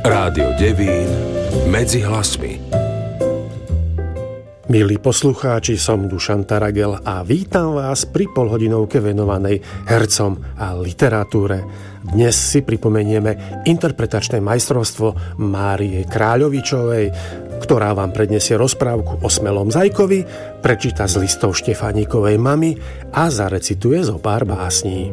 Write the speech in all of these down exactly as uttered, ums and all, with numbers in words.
Rádio Devín medzi hlasmi. Milí poslucháči, som Dušan Taragel a vítam vás pri polhodinovke venovanej hercom a literatúre. Dnes si pripomenieme interpretačné majstrovstvo Márie Kráľovičovej, ktorá vám predniesie rozprávku o Smelom zajkovi, prečíta z listov Štefánikovej mamy a zarecituje zo pár básní.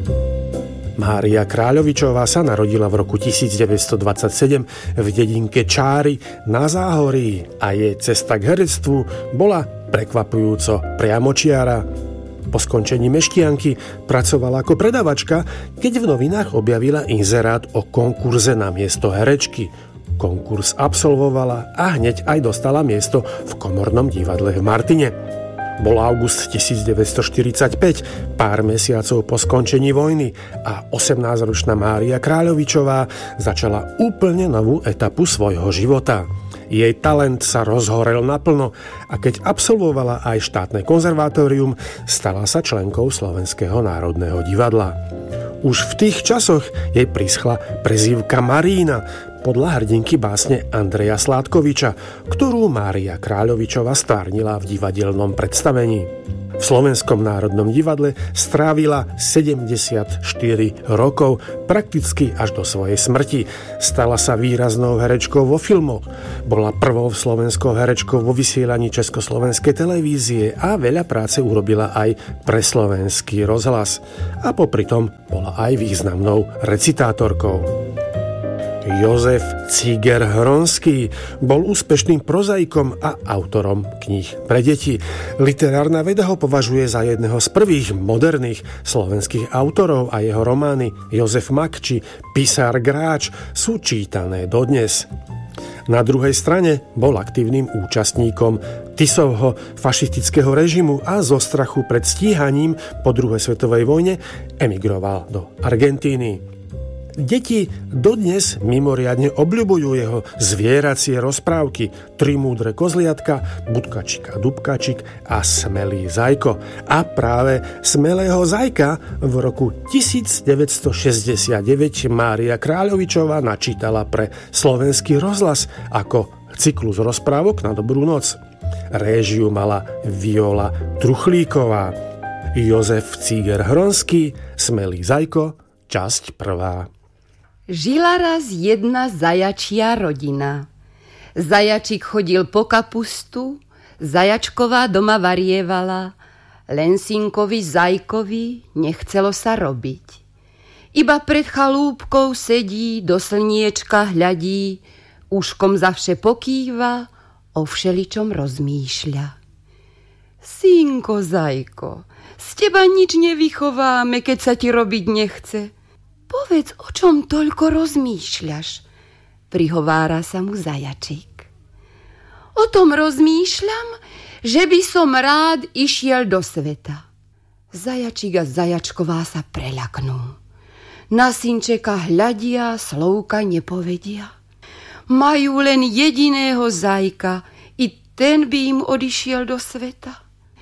Mária Kráľovičová sa narodila v roku devätnásťstodvadsaťsedem v dedinke Čáry na Záhorí a jej cesta k herectvu bola prekvapujúco priamočiara. Po skončení meštianky pracovala ako predavačka, keď v novinách objavila inzerát o konkurze na miesto herečky. Konkurs absolvovala a hneď aj dostala miesto v Komornom divadle v Martine. Bol august devätnásťstoštyridsaťpäť, pár mesiacov po skončení vojny a osemnásťročná Mária Kráľovičová začala úplne novú etapu svojho života. Jej talent sa rozhorel naplno a keď absolvovala aj štátne konzervatórium, stala sa členkou Slovenského národného divadla. Už v tých časoch jej prischla prezývka Marína, podľa hrdinky básne Andreja Sládkoviča, ktorú Mária Kráľovičová stvárnila v divadelnom predstavení. V Slovenskom národnom divadle strávila sedemdesiatštyri rokov, prakticky až do svojej smrti. Stala sa výraznou herečkou vo filmoch. Bola prvou slovenskou herečkou vo vysielaní Československej televízie a veľa práce urobila aj pre Slovenský rozhlas. A popri tom bola aj významnou recitátorkou. Jozef Cíger-Hronský bol úspešným prozaikom a autorom kníh pre deti. Literárna veda ho považuje za jedného z prvých moderných slovenských autorov a jeho romány Jozef Mak či Písar Gráč sú čítané dodnes. Na druhej strane bol aktívnym účastníkom Tisovho fašistického režimu a zo strachu pred stíhaním po druhej svetovej vojne emigroval do Argentíny. Deti dodnes mimoriadne obľubujú jeho zvieracie rozprávky Tri múdre kozliatka, Budkačik a Dubkačik a Smelý zajko. A práve Smelého zajka v roku devätnásťstošesťdesiatdeväť Mária Kráľovičová načítala pre Slovenský rozhlas ako cyklus rozprávok na dobrú noc. Réžiu mala Viola Truchlíková. Jozef Cíger-Hronský, Smelý zajko, časť prvá. Žila raz jedna zajačia rodina. Zajačik chodil po kapustu, zajačková doma varievala, len synkovi zajkovi nechcelo sa robiť. Iba pred chalúbkou sedí, do slniečka hľadí, uškom zavše pokýva, o všeličom rozmýšľa. Synko, zajko, z teba nič nevychováme, keď sa ti robiť nechce. Povedz, o čom toľko rozmýšľaš? Prihovára sa mu zajačik. O tom rozmýšľam, že by som rád išiel do sveta. Zajačik a zajačková sa preľaknú. Na synčeka hľadia, slovka nepovedia. Majú len jediného zajka, i ten by im odišiel do sveta.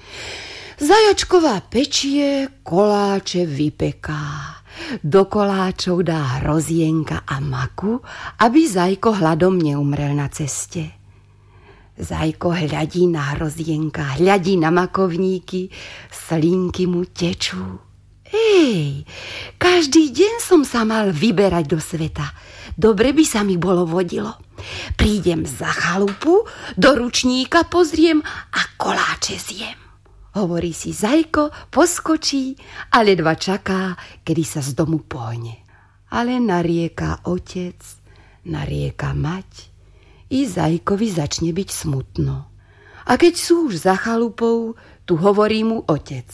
Zajačková pečie, koláče vypeká. Do koláčov dá hrozienka a maku, aby zajko hladom neumrel na ceste. Zajko hľadí na hrozienka, hľadí na makovníky, slinky mu tečú. Ej, každý deň som sa mal vyberať do sveta. Dobre by sa mi bolo vodilo. Prídem za chalupu, do ručníka pozriem a koláče zjem. Hovorí si zajko, poskočí a ledva čaká, kedy sa z domu pohne. Ale narieka otec, narieka mať, i zajkovi začne byť smutno. A keď sú už za chalupou, tu hovorí mu otec.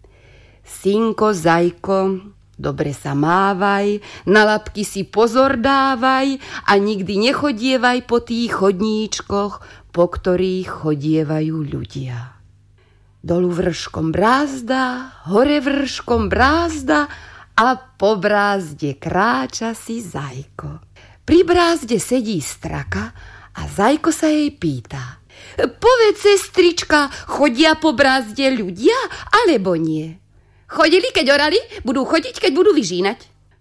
Synko, zajko, dobre sa mávaj, na labky si pozor dávaj a nikdy nechodievaj po tých chodníčkoch, po ktorých chodievajú ľudia. Dolu vrškom brázda, hore vrškom brázda a po brázde kráča si zajko. Pri brázde sedí straka a zajko sa jej pýta. Povedz, sestrička, chodia po brázde ľudia, alebo nie? Chodili, keď orali, budú chodiť, keď budú vyžínať.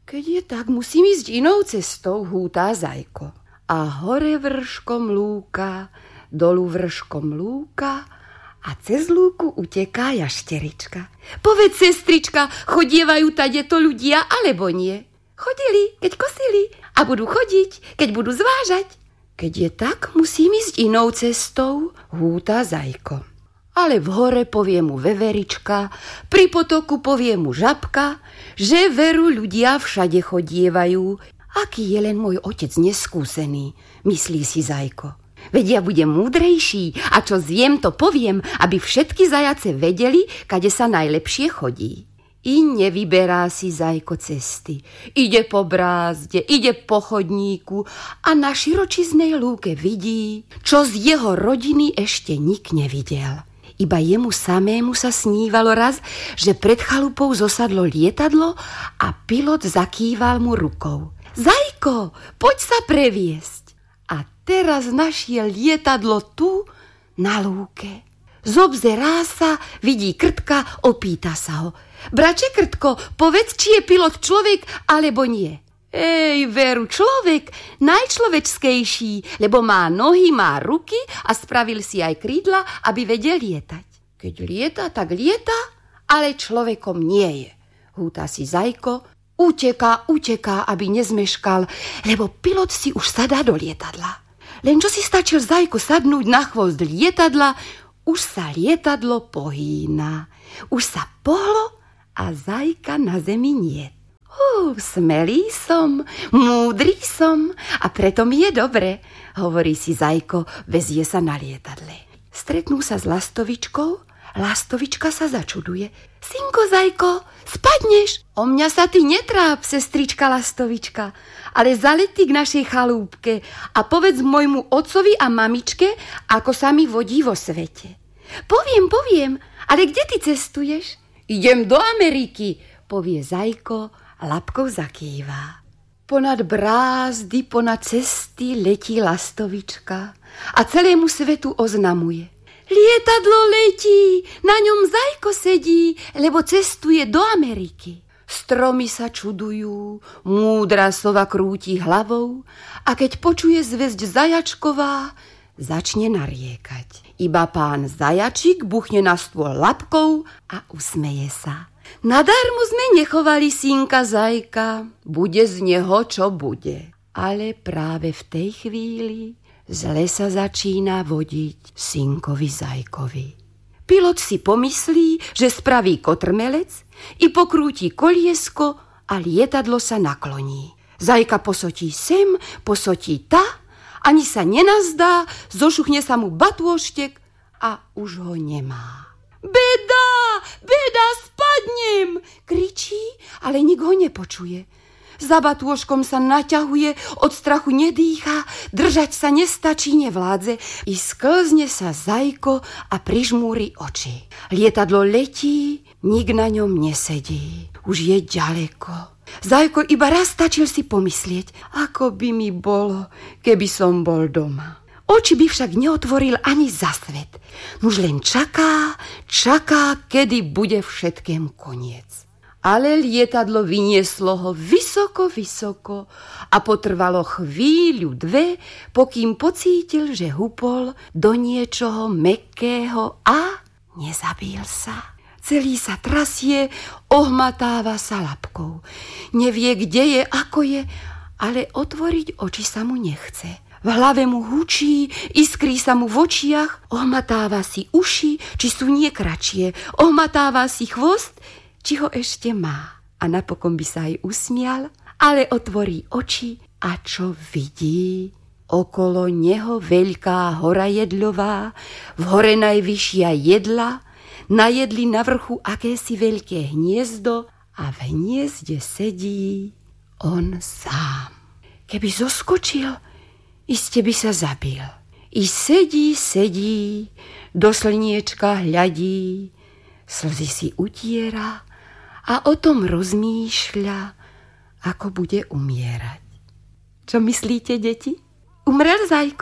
Keď je tak, musím ísť inou cestou, hútá Zajko. A hore vrškom lúka, dolu vrškom lúka a cez lúku uteká jašterička. Povedz, sestrička, chodievajú tadeto ľudia, alebo nie? Chodili, keď kosili a budú chodiť, keď budú zvážať. Keď je tak, musím ísť inou cestou, húta Zajko. Ale v hore povie mu veverička, pri potoku povie mu žabka, že veru ľudia všade chodievajú. Aký je len môj otec neskúsený, myslí si Zajko. Veď ja budem múdrejší a čo zviem, to poviem, aby všetky zajace vedeli, kade sa najlepšie chodí. I nevyberá si Zajko cesty. Ide po brázde, ide po chodníku a na širočiznej lúke vidí, čo z jeho rodiny ešte nik nevidel. Iba jemu samému sa snívalo raz, že pred chalupou zosadlo lietadlo a pilot zakýval mu rukou. Zajko, poď sa previesť. A teraz našiel lietadlo tu na lúke. Zobzerá sa, vidí Krtka, opýta sa ho. Brače Krtko, povedz, či je pilot človek, alebo nie. Ej, veru, človek, najčlovečskejší, lebo má nohy, má ruky a spravil si aj krídla, aby vedel lietať. Keď lieta, tak lieta, ale človekom nie je. Húta si Zajko, uteká, uteká, aby nezmeškal, lebo pilot si už sadá do lietadla. Len čo si stačil Zajko sadnúť na chvost lietadla, už sa lietadlo pohýna. Už sa pohlo a Zajka na zemi niet. Ú, smelý som, múdry som a preto mi je dobre, hovorí si Zajko, vezie sa na lietadle. Stretnú sa s lastovičkou, lastovička sa začuduje. Synko Zajko, spadneš? O mňa sa ty netráp, sestrička lastovička, ale zaletí k našej chalúbke a povedz môjmu otcovi a mamičke, ako sa mi vodí vo svete. Poviem, poviem, ale kde ty cestuješ? Idem do Ameriky, povie Zajko a labkou zakýva. Ponad brázdy, ponad cesty letí lastovička a celému svetu oznamuje. Lietadlo letí, na ňom Zajko sedí, lebo cestuje do Ameriky. Stromy sa čudujú, múdra sova krúti hlavou a keď počuje zvesť zajačková, začne nariekať. Iba pán zajačik buchne na stôl labkou a usmeje sa. Nadarmo sme nechovali synka Zajka, bude z neho čo bude. Ale práve v tej chvíli z lesa začína vodiť synkovi Zajkovi. Pilot si pomyslí, že spraví kotrmelec i pokrúti koliesko a lietadlo sa nakloní. Zajka posotí sem, posotí ta, ani sa nenazdá, zošuchne sa mu batôštek a už ho nemá. Beda, beda, spadnem, kričí, ale nik ho nepočuje. Za batôžkom sa naťahuje, od strachu nedýchá, držať sa nestačí, nevládze. I sklzne sa Zajko a prižmúri oči. Lietadlo letí, nik na ňom nesedí. Už je ďaleko. Zajko iba raz stačil si pomyslieť, ako by mi bolo, keby som bol doma. Oči by však neotvoril ani za svet. Nuž len čaká, čaká, kedy bude všetkému koniec. Ale lietadlo vynieslo ho vysoko, vysoko a potrvalo chvíľu, dve, pokým pocítil, že hupol do niečoho mäkkého a nezabil sa. Celý sa trasie, ohmatáva sa labkou. Nevie, kde je, ako je, ale otvoriť oči sa mu nechce. V hlave mu hučí, iskrí sa mu v očiach, ohmatáva si uši, či sú nie kratšie, ohmatáva si chvost, či ho ešte má. A napokon by sa aj usmial, ale otvorí oči a čo vidí? Okolo neho veľká hora jedľová, v hore najvyššia jedla, najedli na vrchu akési veľké hniezdo a v hniezde sedí on sám. Keby zoskočil, iste by sa zabil. I sedí, sedí, do slniečka hľadí, slzy si utiera a o tom rozmýšľa, ako bude umierať. Čo myslíte, deti? Umrel Zajko?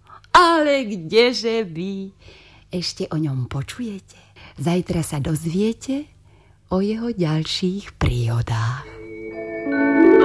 Ale kdeže by? Ešte o ňom počujete. Zajtra sa dozviete o jeho ďalších príhodách.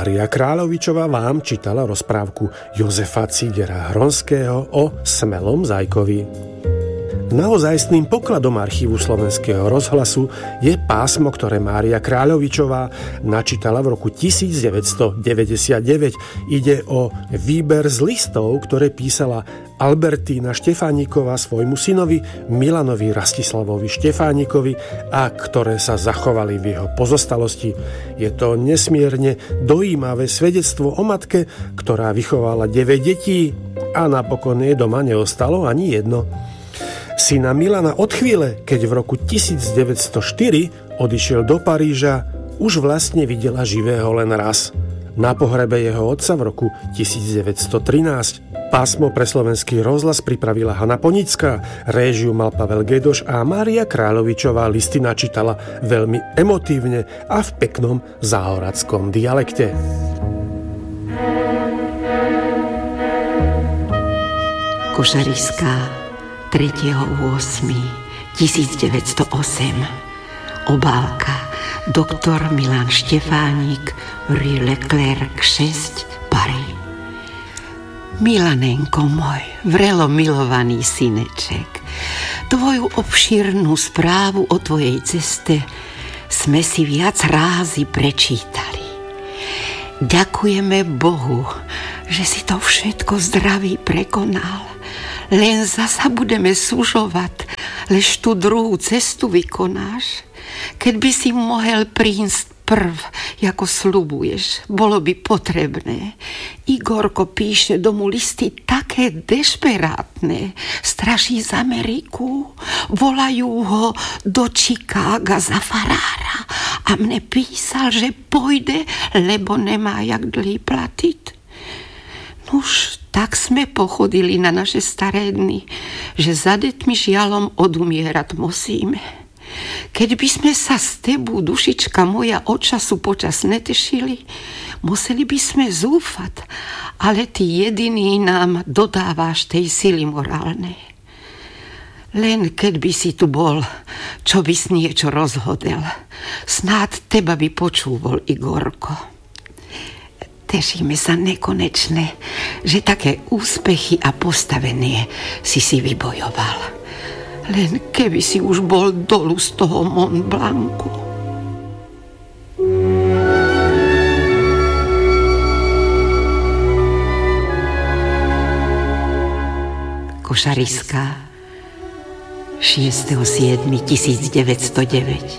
Mária Kráľovičová vám čítala rozprávku Jozefa Cígera Hronského o Smelom zajkovi. Naozajstným pokladom archívu Slovenského rozhlasu je pásmo, ktoré Mária Kráľovičová načítala v roku devätnásťstodeväťdesiatdeväť. Ide o výber z listov, ktoré písala Albertína Štefániková svojmu synovi Milanovi Rastislavovi Štefánikovi a ktoré sa zachovali v jeho pozostalosti. Je to nesmierne dojímavé svedectvo o matke, ktorá vychovala deväť detí a napokon jej doma neostalo ani jedno. Syna Milana od chvíle, keď v roku devätnásťstoštyri odišiel do Paríža, už vlastne videla živého len raz. Na pohrebe jeho otca v roku devätnásťstotrinásť. Pásmo pre Slovenský rozhlas pripravila Hana Ponická, réžiu mal Pavel Gedoš a Mária Kráľovičová listy načítala veľmi emotívne a v peknom záhoradskom dialekte. Košariská tretieho ôsmeho tisícdeväťstoosem. Obálka doktor Milan Štefánik, Rue Leclerc šesť, Paris. Milanenko môj, vrelo milovaný syneček, tvoju obšírnu správu o tvojej ceste sme si viac rázy prečítali. Ďakujeme Bohu, že si to všetko zdravý prekonal. Len zasa budeme sužovať, lež tú druhú cestu vykonáš. Keď by si mohol prísť prv, ako sľubuješ, bolo by potrebné. Igorko píše domu listy také dešperátne, straší z Ameriku, volajú ho do Chicaga za farára a mne písal, že pôjde, lebo nemá jak dlý platiť. Nuž, tak sme pochodili na naše staré dny, že za deťmi žialom odumierať musíme. Keď by sme sa s tebou, dušička moja, od času počas netešili, museli by sme zúfať, ale ty jediný nám dodávaš tej sily morálnej. Len keď by si tu bol, čo by si niečo rozhodel, snáď teba by počúval Igorko. Tešíme sa nekonečne, že také úspechy a postavenie si si vybojoval. Len keby si už bol dolu z toho Mont Blancu. Košariská šiesteho siedmeho tisícdeväťstodeväť.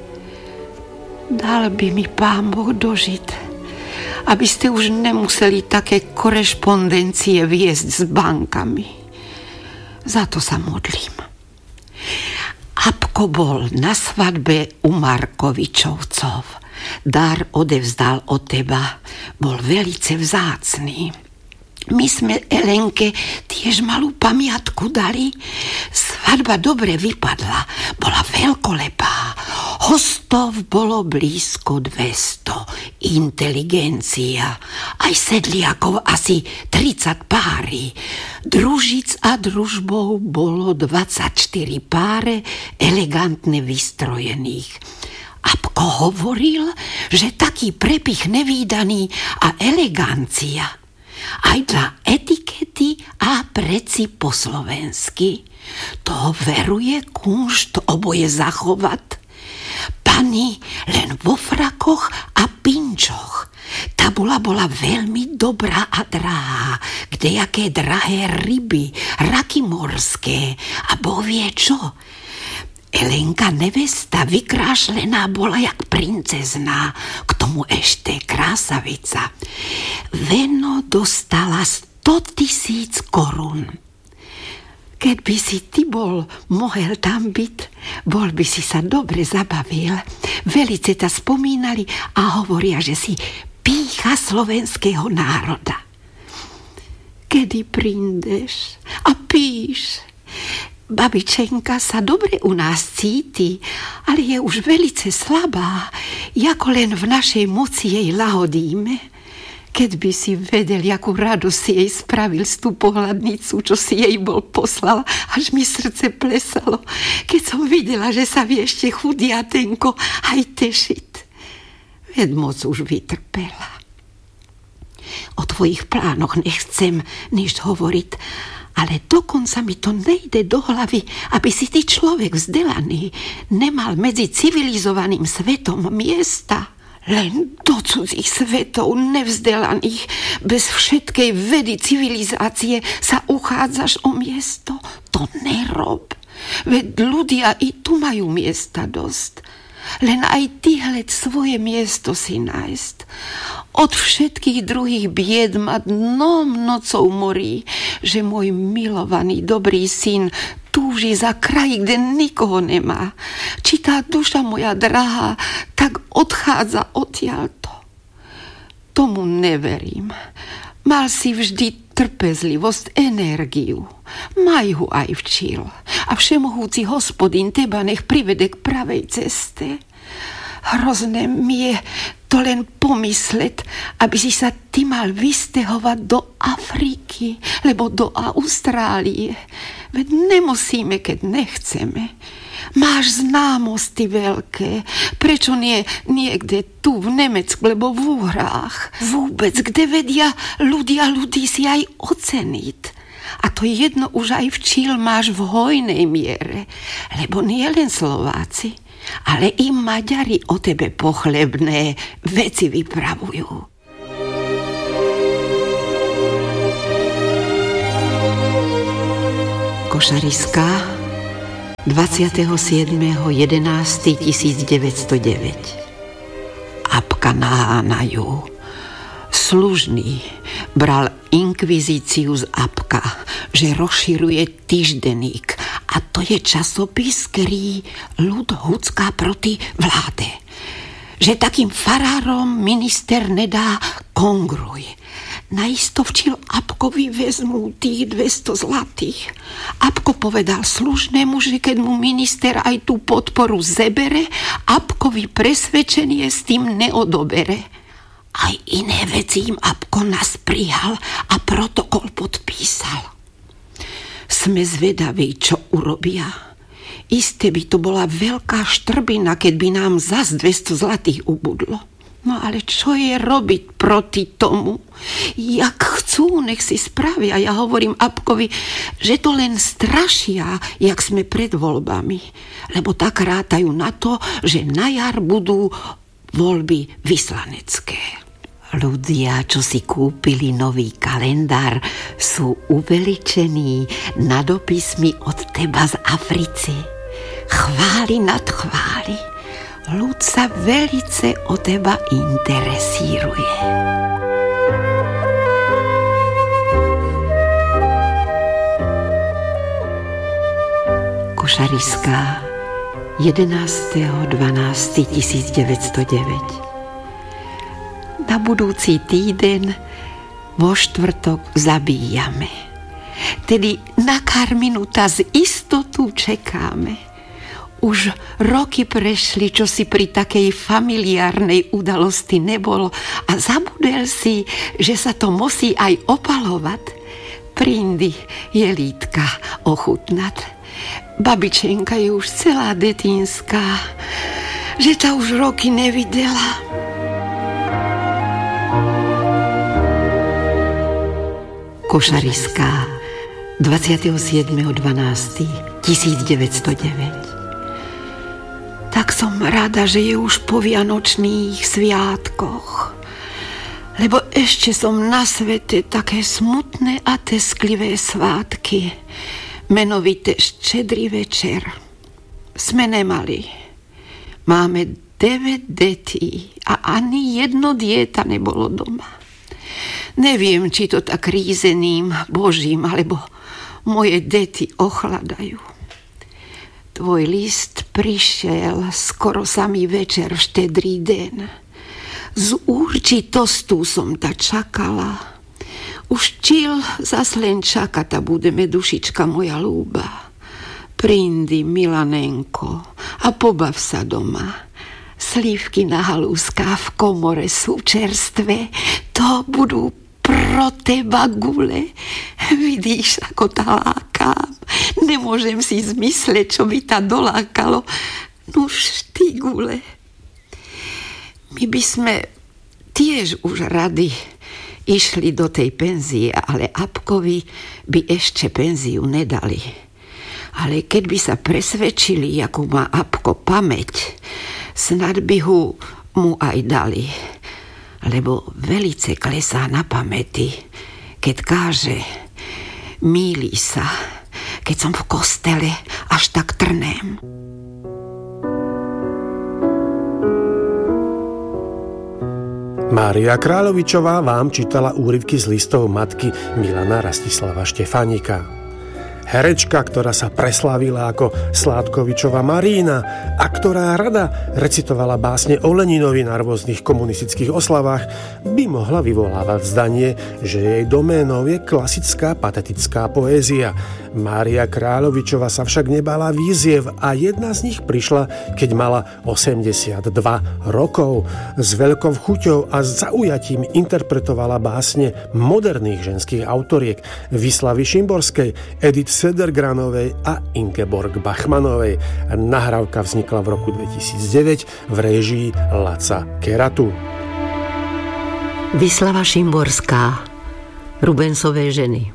Dal by mi Pán Boh dožiť, aby ste už nemuseli také korešpondencie viesť s bankami. Za to sa modlím. Apko bol na svadbe u Markovičovcov. Dar odevzdal od teba. Bol velice vzácný. My sme Elenke tiež malú pamiatku dali. Svadba dobre vypadla. Bola veľkolepá. Hostov bolo blízko dvesto. Inteligencia. Aj sedliakov asi tridsať páry. Družic a družbou bolo dvadsaťštyri páre elegantne vystrojených. Apko hovoril, že taký prepich nevídaný a elegancia. Aj dla etikety a preci po slovensky. To veruje kunšt oboje zachovať. Pani len vo frakoch a pinčoch. Tabula bola veľmi dobrá a drahá. Kdejaké drahé ryby, raky morské a boh vie čo. Elenka nevesta vykrášlená bola jak princezná, k tomu ešte krásavica. Veno dostala sto tisíc korún. Keď by si ty bol mohol tam byť, bol by si sa dobre zabavil. Velice ta spomínali a hovoria, že si pýcha slovenského národa. Kedy prídeš a píš? Babičenka sa dobre u nás cíti, ale je už velice slabá, ako len v našej moci jej lahodíme. Keď by si vedel, akú radosť si jej spravil z tú pohľadnicu, čo si jej bol poslal, až mi srdce plesalo, keď som videla, že sa vie ešte chudiatenko aj tešiť. Veď moc už vytrpela. o tvojich plánoch nechcem nič hovoriť, ale dokonca mi to nejde do hlavy, aby si ty človek vzdelaný nemal medzi civilizovaným svetom miesta. Len do cudzích svetov nevzdelaných, bez všetkej vedy civilizácie sa uchádzaš o miesto. To nerob. Veď ľudia i tu majú miesta dosť. Len aj ty hľad svoje miesto si nájsť. Od všetkých druhých bied ma dnom nocou morí, že môj milovaný dobrý syn túži za kraj, kde nikoho nemá. Či tá duša moja drahá tak odchádza odtiaľto. Tomu neverím. Mal si vždy trpezlivosť, energiu. Maj ho aj včil. A všemohúci Hospodin teba nech privede k pravej ceste. Hrozné mi je to len pomysleť, aby si sa ty mal vystehovať do Afriky, lebo do Austrálie. Veď nemusíme, keď nechceme. Máš známosti veľké. Prečo nie niekde tu v Nemecku, lebo v Úhrách? Vôbec, kde vedia ľudia ľudí si aj oceniť. A to jedno už aj včil máš v hojnej miere. Lebo nie len Slováci, ale i Maďari o tebe pochlebné veci vypravujú. Košariska, dvadsiateho siedmeho jedenásteho tisícdeväťstodeväť. Apka nahánajú. Služný bral inkvizíciu z Apka, že rozširuje týždenník, a to je časopis, ktorý ľud hucká proti vláde. Že takým farárom minister nedá kongruj. Naisto včil Apkovi vezmú tých dvesto zlatých. Apko povedal slušnému, že keď mu minister aj tú podporu zebere, Apkovi presvedčenie s tým neodobere. Aj iné veci im Apko nás prijal a protokol podpísal. Sme zvedaví, čo urobia. Isté by to bola veľká štrbina, keď by nám zas dvesto zlatých ubudlo. No ale čo je robiť proti tomu? Jak chcú, nech si spravia. Ja hovorím Apkovi, že to len strašia, jak sme pred voľbami. Lebo tak rátajú na to, že na jar budú voľby vyslanecké. Ľudia, čo si kúpili nový kalendár, sú uveličení nadopismi od teba z Africi. Chváli nad chváli. Ľud sa velice o teba interesíruje. Košariska, jedenásteho dvanásteho tisícdeväťstodeväť. Na budúci týden vo štvrtok zabíjame. Tedy na Karminuta z istotu čekáme. Už roky prešli, čo si pri takej familiárnej udalosti nebol a zabudel si, že sa to musí aj opalovať. Prindy jelítka ochutnať. Babičenka je už celá detinská, že ta už roky nevidela. Košariska, dvadsiateho siedmeho dvanásteho tisícdeväťstodeväť. Tak som rada, že je už po vianočných sviatkoch, lebo ešte som na svete také smutné a tesklivé svátky, menovite Štedrý večer, sme nemali. Máme deväť detí a ani jedno dieťa nebolo doma. Neviem, či to tak rízeným Božím, alebo moje deti ochladajú. Tvoj list prišiel skoro samý večer v Štedrý deň. Z určitostu som ta čakala. Už čil zas len čakata budeme, dušička moja ľúba. Prindy, Milanenko, a pobav sa doma. Slívky na halúská v komore sú čerstvé. To budú pro teba gule. Vidíš, ako tá lákam. Nemôžem si zmysleť, čo by ta dolákalo. Nuž ty gule. My by sme tiež už rady, išli do tej penzie, ale Apkovi by ešte penziu nedali. Ale keď by sa presvedčili, akú má Apko pamäť, snad by ho mu aj dali. Lebo velice klesá na pamäti, keď káže, mýli sa, keď som v kostele až tak trnem. Mária Kráľovičová vám čítala úryvky z listov matky Milana Rastislava Štefánika. Herečka, ktorá sa preslávila ako Sládkovičová Marína a ktorá rada recitovala básne o Leninovi na rôznych komunistických oslavách, by mohla vyvolávať zdanie, že jej doménou je klasická patetická poézia. Mária Kráľovičová sa však nebala výziev a jedna z nich prišla, keď mala osemdesiatdva rokov. S veľkou chuťou a zaujatím interpretovala básne moderných ženských autoriek Víslavy Šimborskej, Edith Södergranovej a Ingeborg Bachmanovej. Nahrávka vznikla v roku dvetisícdeväť v réžii Laca Keratu. Víslava Šimborská, Rubensové ženy.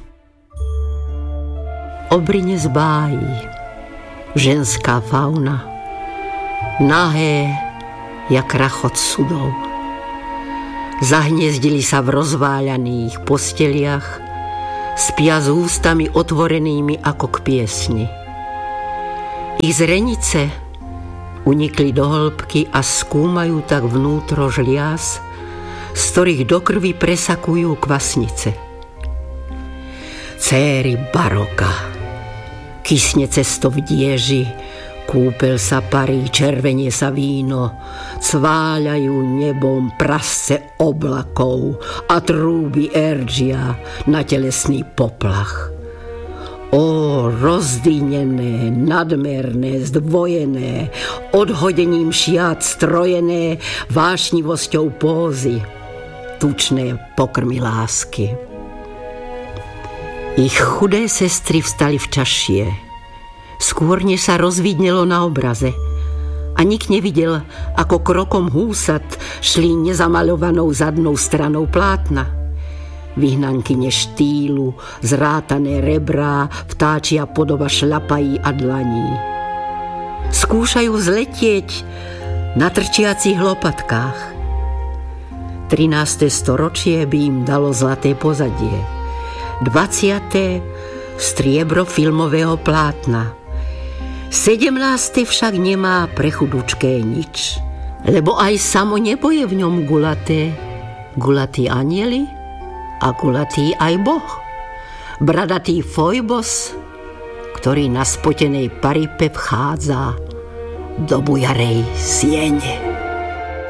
Obrinec bájí, ženská fauna, nahé, jak rachot sudov. Zahniezdili sa v rozváľaných posteliach, spia s ústami otvorenými ako k piesni. Ich zrenice unikli do hĺbky a skúmajú tak vnútro žliaz, z ktorých do krvi presakujú kvasnice. Céry baroka, kysne cesto v dieži, kúpel sa parí, červenie sa víno, cváľajú nebom prasce oblakov a trúby Eržia na telesný poplach. Ó, rozdýnené, nadmerné, zdvojené, odhodením šiat strojené, vášnivosťou pózy, tučné pokrmy lásky. Ich chudé sestry vstali v čašie. Skôr než sa rozvidnelo na obraze. A nik nevidel, ako krokom húsat šli nezamaľovanou zadnou stranou plátna. Vyhnankyne štýlu, zrátané rebrá, vtáčia podoba šľapají a dlaní. Skúšajú zletieť na trčiacich lopatkách. trináste storočie by im dalo zlaté pozadie. dvadsiate striebro filmového plátna. sedemnáste však nemá pre chudučké nič, lebo aj samo nebo je v ňom gulaté. Gulatí anieli a gulatý aj Boh. Bradatý Fojbos, ktorý na spotenej paripe vchádza do bujarej siene.